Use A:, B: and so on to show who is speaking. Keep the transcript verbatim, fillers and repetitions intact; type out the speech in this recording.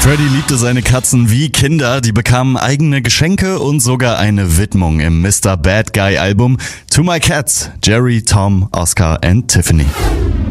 A: Freddie liebte seine Katzen wie Kinder, die bekamen eigene Geschenke und sogar eine Widmung im Mister Bad Guy Album To My Cats, Jerry, Tom, Oscar and Tiffany.